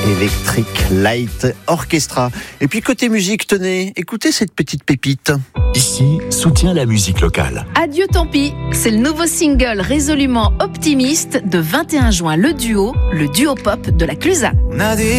Electric Light Orchestra. Et puis côté musique, tenez, écoutez cette petite pépite. Ici, soutient la musique locale. Adieu tant pis, c'est le nouveau single résolument optimiste de 21 juin, le duo pop de la Clusa.